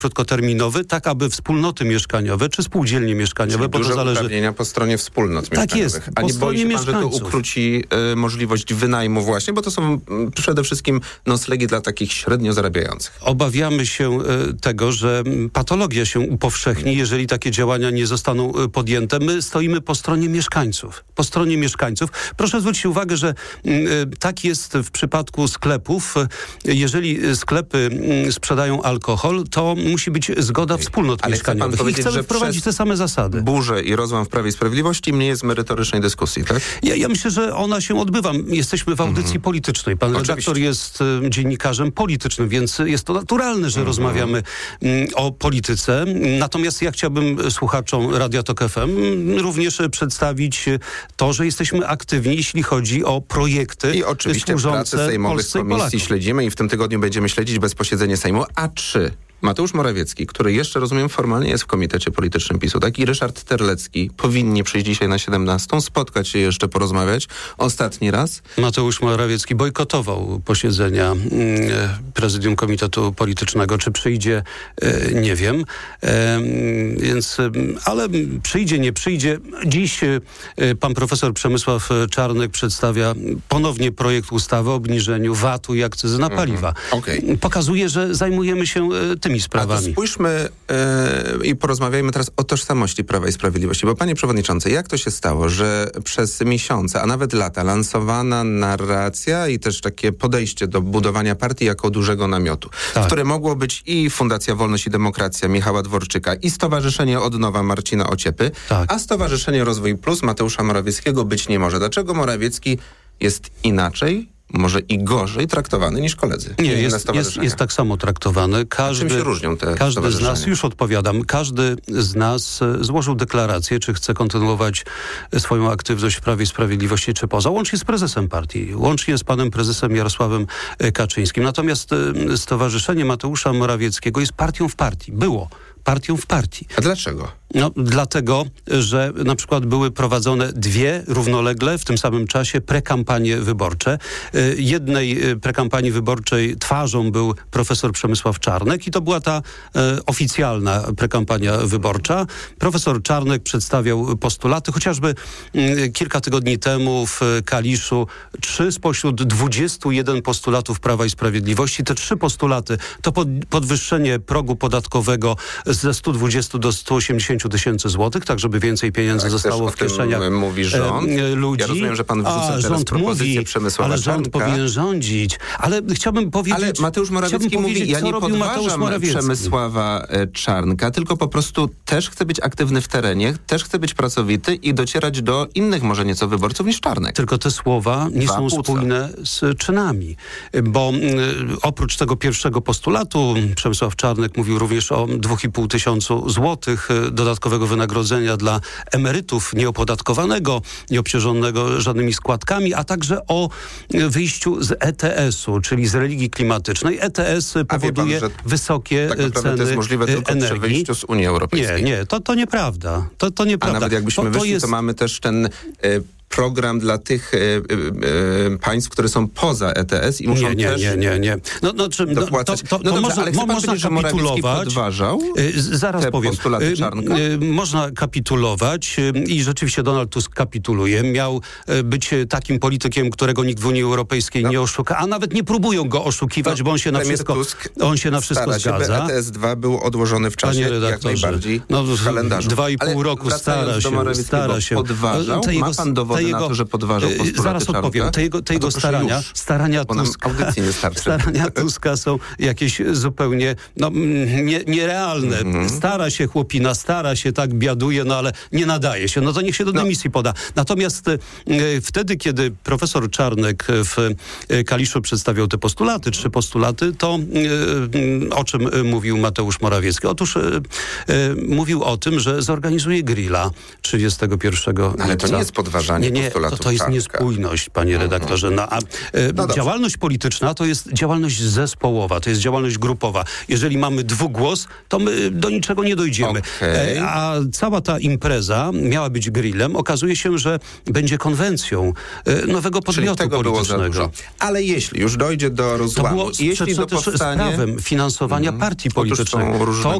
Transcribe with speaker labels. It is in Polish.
Speaker 1: krótkoterminowy, tak aby wspólnoty mieszkaniowe czy spółdzielnie mieszkaniowe,
Speaker 2: bo to zależy... uprawnienia po stronie wspólnot mieszkaniowych.
Speaker 1: Tak jest.
Speaker 2: A nie boi się pan, że to ukróci możliwość wynajmu właśnie, bo to są przede wszystkim noclegi dla takich średnio zarabiających.
Speaker 1: Obawiamy się tego, że patologia się upowszechni, jeżeli takie działania nie zostaną podjęte. My stoimy po stronie mieszkańców. Po stronie mieszkańców. Proszę zwrócić uwagę, że tak jest w przypadku sklepów. Jeżeli sklepy sprzedają alkohol, to musi być zgoda wspólnot mieszkaniowych. I chcemy wprowadzić te same zasady.
Speaker 2: Burzę i rozłam w Prawie i Sprawiedliwości mniej jest merytorycznej dyskusji, tak?
Speaker 1: Ja myślę, że ona się odbywa. Jesteśmy w audycji politycznej. Pan redaktor jest dziennikarzem politycznym, więc jest to naturalne, że rozmawiamy o polityce. Natomiast ja chciałbym słuchaczom Radia Tok FM również przedstawić to, że jesteśmy aktywni, jeśli chodzi o projekty
Speaker 2: i oczywiście prace sejmowych komisji śledzimy i w tym tygodniu będziemy śledzić bezposiedzenie Sejmu. A czy Mateusz Morawiecki, który jeszcze, rozumiem, formalnie jest w Komitecie Politycznym PiS-u, tak? I Ryszard Terlecki powinni przyjść dzisiaj na 17, spotkać się jeszcze, porozmawiać ostatni raz.
Speaker 1: Mateusz Morawiecki bojkotował posiedzenia Prezydium Komitetu Politycznego. Czy przyjdzie? Nie wiem. Ale przyjdzie, nie przyjdzie. Dziś pan profesor Przemysław Czarnek przedstawia ponownie projekt ustawy o obniżeniu VAT-u i akcyzy na paliwa. Pokazuje, że zajmujemy się tymi sprawami.
Speaker 2: A to spójrzmy i porozmawiajmy teraz o tożsamości Prawa i Sprawiedliwości. Bo panie przewodniczący, jak to się stało, że przez miesiące, a nawet lata lansowana narracja i też takie podejście do budowania partii jako dużego namiotu, w które mogło być i Fundacja Wolność i Demokracja Michała Dworczyka i Stowarzyszenie Odnowa Marcina Ociepy, a Stowarzyszenie Rozwój Plus Mateusza Morawieckiego być nie może. Dlaczego Morawiecki jest inaczej, może i gorzej traktowany niż koledzy?
Speaker 1: Nie, jest tak samo traktowany.
Speaker 2: Czym się różnią te
Speaker 1: każdy z nas, już odpowiadam, każdy z nas złożył deklarację, czy chce kontynuować swoją aktywność w Prawie i Sprawiedliwości, czy poza. Łącznie z prezesem partii, łącznie z panem prezesem Jarosławem Kaczyńskim. Natomiast Stowarzyszenie Mateusza Morawieckiego jest partią w partii. Było partią w partii.
Speaker 2: A dlaczego?
Speaker 1: Dlatego, że na przykład były prowadzone dwie równolegle w tym samym czasie prekampanie wyborcze. Jednej prekampanii wyborczej twarzą był profesor Przemysław Czarnek i to była ta oficjalna prekampania wyborcza. Profesor Czarnek przedstawiał postulaty, chociażby kilka tygodni temu w Kaliszu 3 spośród 21 postulatów Prawa i Sprawiedliwości. Te 3 postulaty to podwyższenie progu podatkowego ze 120 do 180 tysięcy złotych, tak żeby więcej pieniędzy zostało w kieszeniach
Speaker 2: mówi rząd.
Speaker 1: Ludzi.
Speaker 2: Ja rozumiem, że pan wrzuca teraz propozycję Przemysława
Speaker 1: ale rząd
Speaker 2: Czarnka.
Speaker 1: powinien rządzić. Ale chciałbym powiedzieć...
Speaker 2: Ale Mateusz Morawiecki mówi, ja nie podważam Przemysława Czarnka, tylko po prostu też chce być aktywny w terenie, też chce być pracowity i docierać do innych może nieco wyborców niż Czarnek.
Speaker 1: Tylko te słowa nie są spójne z czynami. Bo oprócz tego pierwszego postulatu Przemysław Czarnek mówił również o 2,5 tysiąca złotych dodatkowego wynagrodzenia dla emerytów nieopodatkowanego, nieobciążonego żadnymi składkami, a także o wyjściu z ETS-u, czyli z religii klimatycznej. ETS powoduje wysokie ceny
Speaker 2: to jest możliwe tylko przy wyjściu z Unii Europejskiej.
Speaker 1: Nie, to nieprawda. To nieprawda.
Speaker 2: A nawet jakbyśmy wyszli, to mamy też ten... program dla tych państw, które są poza ETS i muszą też dopłacać. Ale chce pan powiedzieć, że Morawiecki podważał
Speaker 1: zaraz powiem.
Speaker 2: Postulaty Czarnka?
Speaker 1: Można kapitulować i rzeczywiście Donald Tusk kapituluje. Miał być takim politykiem, którego nikt w Unii Europejskiej nie oszuka, a nawet nie próbują go oszukiwać, bo on się na wszystko zgadza.
Speaker 2: ETS-2 był odłożony w czasie, jak najbardziej w kalendarzu.
Speaker 1: 2,5 roku stara się.
Speaker 2: Podważał? Ma pan dowody na to, że podważał postulaty
Speaker 1: zaraz odpowiem. Te jego starania Tuska są jakieś zupełnie nierealne. Stara się chłopina, tak biaduje, ale nie nadaje się. To niech się do dymisji poda. Natomiast wtedy, kiedy profesor Czarnek w Kaliszu przedstawiał te postulaty, 3 postulaty, to o czym mówił Mateusz Morawiecki? Otóż mówił o tym, że zorganizuje grilla 31
Speaker 2: Ale to nie jest podważanie postulatów.
Speaker 1: To jest niespójność, panie redaktorze. Działalność polityczna to jest działalność zespołowa, to jest działalność grupowa. Jeżeli mamy dwugłos, to my do niczego nie dojdziemy. A cała ta impreza miała być grillem. Okazuje się, że będzie konwencją nowego podmiotu
Speaker 2: tego
Speaker 1: politycznego.
Speaker 2: Było za dużo. Ale jeśli już dojdzie do rozłamu,
Speaker 1: jeśli do powstania... z prawem finansowania partii politycznej.